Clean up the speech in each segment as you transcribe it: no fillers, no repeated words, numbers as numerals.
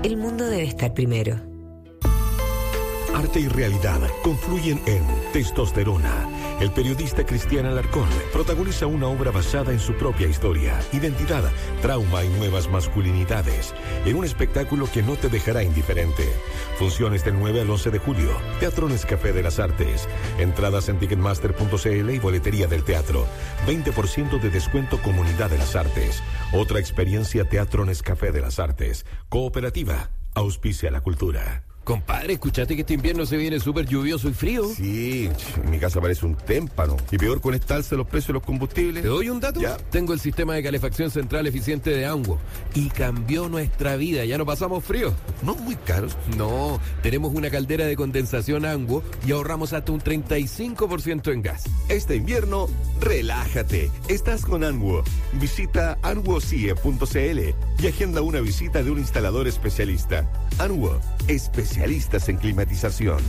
el mundo debe estar primero. Arte y realidad confluyen en Testosterona. El periodista Cristian Alarcón protagoniza una obra basada en su propia historia, identidad, trauma y nuevas masculinidades, en un espectáculo que no te dejará indiferente. Funciones del 9 al 11 de julio. Teatro Nescafé de las Artes. Entradas en ticketmaster.cl y boletería del teatro. 20% de descuento Comunidad de las Artes. Otra experiencia Teatro Nescafé de las Artes. Cooperativa. Auspicia la cultura. Compadre, ¿escuchaste que este invierno se viene súper lluvioso y frío? Sí, en mi casa parece un témpano. Y peor con esta alza de los precios de los combustibles. ¿Te doy un dato? Ya. Tengo el sistema de calefacción central eficiente de Anwo y cambió nuestra vida. Ya no pasamos frío. No muy caros. No, tenemos una caldera de condensación Anwo y ahorramos hasta un 35% en gas. Este invierno, relájate. Estás con Anwo. Visita anwocie.cl y agenda una visita de un instalador especialista. Anwo, especialistas en climatización.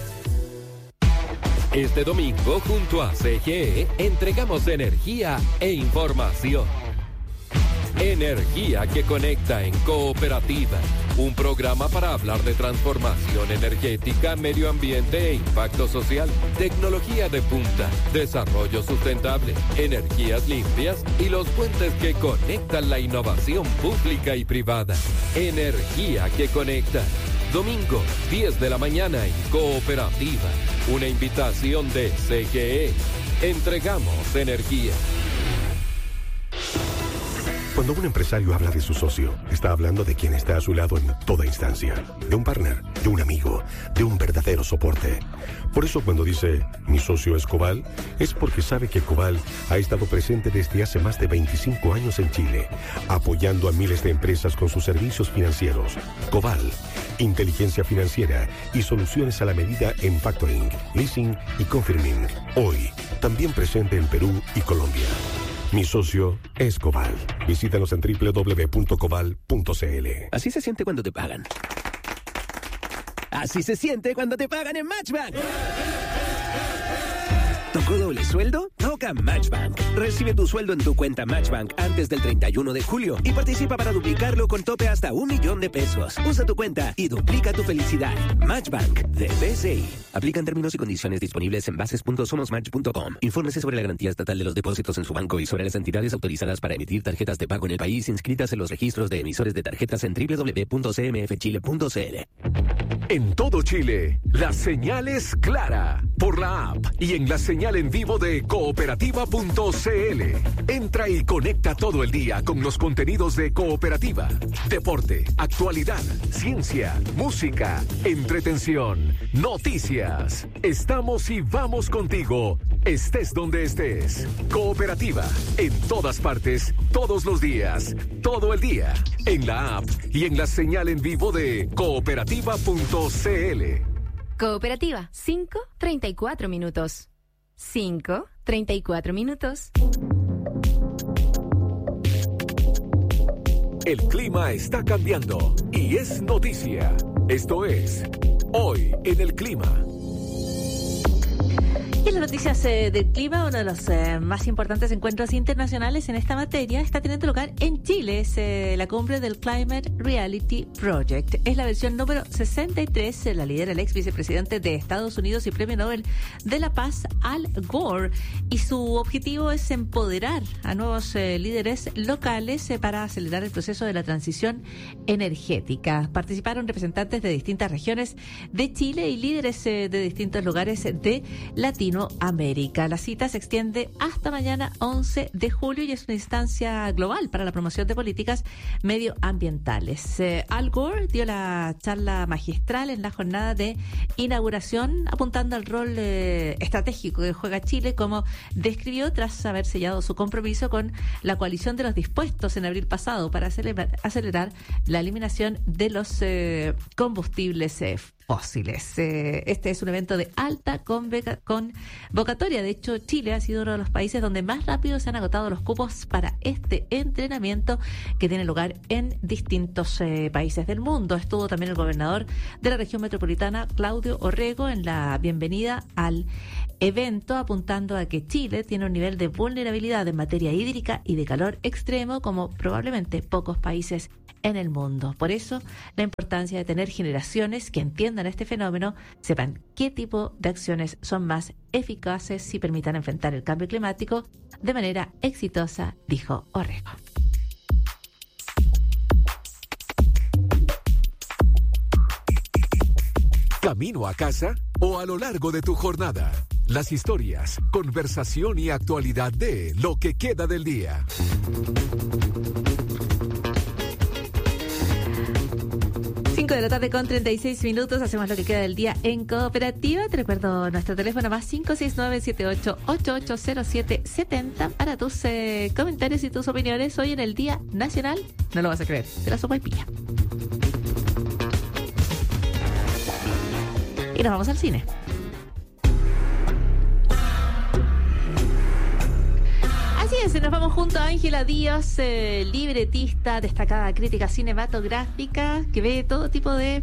Este domingo, junto a CGE, entregamos energía e información. Energía que conecta en Cooperativa. Un programa para hablar de transformación energética, medio ambiente e impacto social. Tecnología de punta, desarrollo sustentable, energías limpias y los puentes que conectan la innovación pública y privada. Energía que conecta. Domingo, 10 de la mañana en Cooperativa. Una invitación de CGE. Entregamos energía. Cuando un empresario habla de su socio, está hablando de quien está a su lado en toda instancia. De un partner, de un amigo, de un verdadero soporte. Por eso cuando dice, mi socio es Cobal, es porque sabe que Cobal ha estado presente desde hace más de 25 años en Chile, apoyando a miles de empresas con sus servicios financieros. Cobal, inteligencia financiera y soluciones a la medida en factoring, leasing y confirming. Hoy, también presente en Perú y Colombia. Mi socio es Cobal. Visítanos en www.cobal.cl. Así se siente cuando te pagan. Así se siente cuando te pagan en Matchbank. ¿Tocó doble sueldo? Toca Matchbank. Recibe tu sueldo en tu cuenta Matchbank antes del 31 de julio y participa para duplicarlo con tope hasta $1.000.000. Usa tu cuenta y duplica tu felicidad. Matchbank de BCI. Aplican términos y condiciones disponibles en bases.somosmatch.com. Infórmese sobre la garantía estatal de los depósitos en su banco y sobre las entidades autorizadas para emitir tarjetas de pago en el país inscritas en los registros de emisores de tarjetas en www.cmfchile.cl. En todo Chile, la señal es clara por la app y en la señal en vivo de cooperativa.cl. Entra y conecta todo el día con los contenidos de Cooperativa. Deporte, actualidad, ciencia, música, entretención, noticias. Estamos y vamos contigo, estés donde estés. Cooperativa, en todas partes, todos los días, todo el día. En la app y en la señal en vivo de cooperativa.cl. Cooperativa, 5:34 minutos. 5:34 minutos. El clima está cambiando y es noticia. Esto es Hoy en el Clima. Y en las noticias del clima, uno de los más importantes encuentros internacionales en esta materia está teniendo lugar en Chile. Es la cumbre del Climate Reality Project. Es la versión número 63. La lidera el ex vicepresidente de Estados Unidos y Premio Nobel de la Paz, Al Gore. Y su objetivo es empoderar a nuevos líderes locales para acelerar el proceso de la transición energética. Participaron representantes de distintas regiones de Chile y líderes de distintos lugares de Latinoamérica. La cita se extiende hasta mañana 11 de julio y es una instancia global para la promoción de políticas medioambientales. Al Gore dio la charla magistral en la jornada de inauguración, apuntando al rol estratégico que juega Chile, como describió tras haber sellado su compromiso con la coalición de los dispuestos en abril pasado para acelerar la eliminación de los combustibles fósiles. Este es un evento de alta convocatoria. De hecho, Chile ha sido uno de los países donde más rápido se han agotado los cupos para este entrenamiento que tiene lugar en distintos países del mundo. Estuvo también el gobernador de la región metropolitana, Claudio Orrego, en la bienvenida al evento, apuntando a que Chile tiene un nivel de vulnerabilidad en materia hídrica y de calor extremo como probablemente pocos países en el mundo. Por eso, la importancia de tener generaciones que entiendan este fenómeno, sepan qué tipo de acciones son más eficaces y permitan enfrentar el cambio climático de manera exitosa, dijo Orrego. ¿Camino a casa o a lo largo de tu jornada? Las historias, conversación y actualidad de lo que queda del día. 5 de la tarde con 36 minutos. Hacemos lo que queda del día en Cooperativa. Te recuerdo nuestro teléfono más 569-78880770 para tus comentarios y tus opiniones hoy en el Día Nacional. No lo vas a creer, de la sopaipilla. Y nos vamos al cine. Así es, nos vamos junto a Ángela Díaz, libretista, destacada crítica cinematográfica, que ve todo tipo de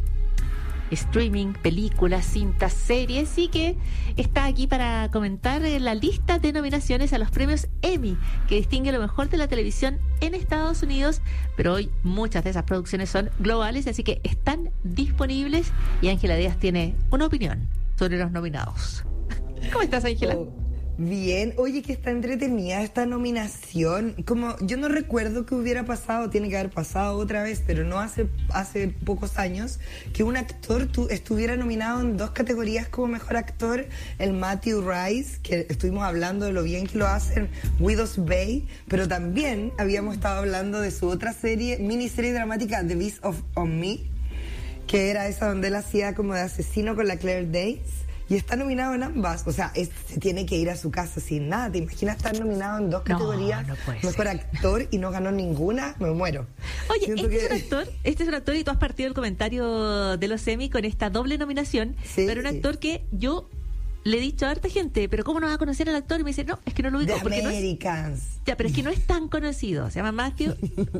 streaming, películas, cintas, series, y que está aquí para comentar la lista de nominaciones a los premios Emmy, que distingue lo mejor de la televisión en Estados Unidos, pero hoy muchas de esas producciones son globales, así que están disponibles, y Ángela Díaz tiene una opinión sobre los nominados. ¿Cómo estás, Ángela? Bien, oye, que está entretenida esta nominación. Como yo no recuerdo que hubiera pasado, tiene que haber pasado otra vez, pero no hace pocos años, que un actor estuviera nominado en 2 categorías como mejor actor. El Matthew Rice, que estuvimos hablando de lo bien que lo hacen Widow's Bay, pero también habíamos estado hablando de su otra miniserie dramática, The Beast on Me, que era esa donde él hacía como de asesino con la Claire Danes. Y está nominado en ambas. O sea, se tiene que ir a su casa sin nada. ¿Te imaginas estar nominado en 2 categorías? No puede mejor ser. Actor y no ganó ninguna. Me muero. Oye, este es un actor y tú has partido el comentario de los Emmy con esta doble nominación. Sí, pero un actor que yo le he dicho a harta gente, pero ¿cómo no va a conocer al actor? Y me dice, no, es que no lo ubico. The Americans. Pero es que no es tan conocido. Se llama Matthew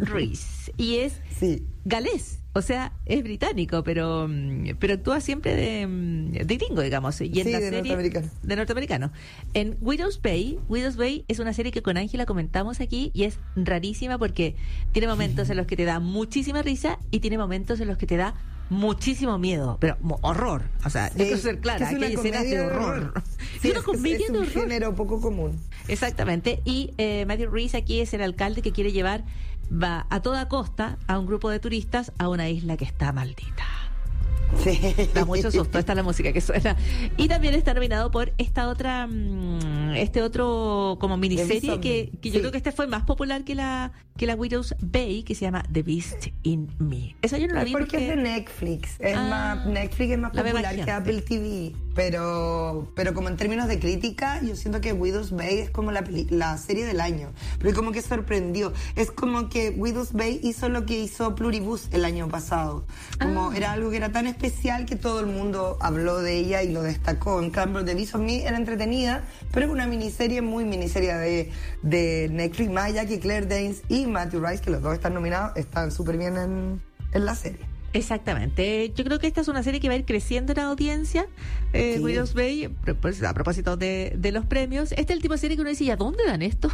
Rhys y es galés. O sea, es británico, pero actúa siempre de gringo, digamos. Y en la serie de norteamericano. En Widow's Bay es una serie que con Ángela comentamos aquí y es rarísima porque tiene momentos en los que te da muchísima risa y tiene momentos en los que te da muchísimo miedo, pero horror. O sea, yo quiero ser clara, aquí hay escenas de horror. Sí, una comedia de horror. Es un género poco común. Exactamente. Y Matthew Rhys aquí es el alcalde que quiere llevar a toda costa a un grupo de turistas a una isla que está maldita. Sí. Da mucho susto, esta es la música que suena. Y también está nominado por esta otra, este otro como miniserie que yo creo que este fue más popular que la Widow's Bay, que se llama The Beast in Me. Esa yo no la vi porque es de Netflix. Netflix es más popular que Apple TV. Pero como en términos de crítica, yo siento que Widow's Bay es como la serie del año. Pero como que sorprendió. Es como que Widow's Bay hizo lo que hizo Pluribus el año pasado. Como era algo que era tan especial que todo el mundo habló de ella y lo destacó. En cambio, The Beast of Me era entretenida, pero es una miniserie, muy miniserie de Netflix, más allá que Claire Danes y Matthew Rice, que los dos están nominados, están súper bien en la serie. Exactamente. Yo creo que esta es una serie que va a ir creciendo en audiencia. Widow's Bay, pues, a propósito de los premios, esta es el tipo de serie que uno dice, ¿y a dónde dan esto?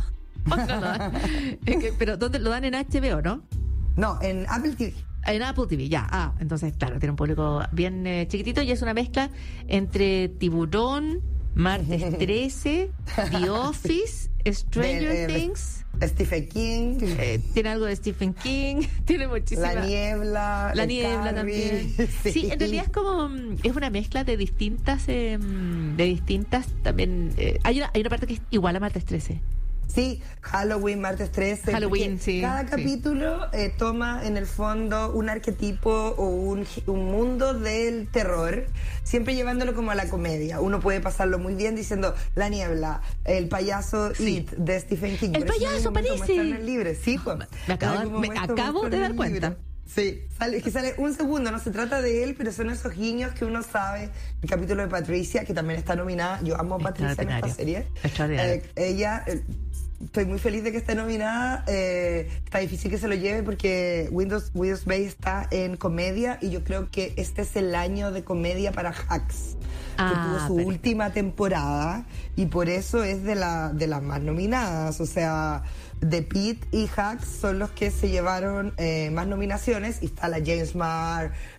Pero ¿dónde lo dan? En HBO, ¿no? No, en Apple TV. En Apple TV, ya. Entonces, claro, tiene un público bien chiquitito y es una mezcla entre Tiburón, Martes 13, The Office, Stranger Things, Stephen King. Tiene algo de Stephen King, tiene muchísima. La Niebla también. Sí, en realidad es una mezcla de distintas también. Hay una parte que es igual a Martes 13. Sí, Halloween, Martes 13. Halloween, sí. Cada capítulo toma en el fondo un arquetipo o un mundo del terror, siempre llevándolo como a la comedia. Uno puede pasarlo muy bien diciendo La Niebla, el payaso It de Stephen King. El payaso parece. Libre. Sí, pues. Me acabo de dar cuenta. Sí, sale un segundo, no se trata de él, pero son esos guiños que uno sabe. El capítulo de Patricia, que también está nominada. Yo amo a Patricia en esta serie. Extraordinario. Ella estoy muy feliz de que esté nominada. Está difícil que se lo lleve porque Windows Bay está en comedia y yo creo que este es el año de comedia para Hacks, que tuvo su última temporada y por eso es de las más nominadas. O sea, The Pitt y Hacks son los que se llevaron más nominaciones y está la James Marr,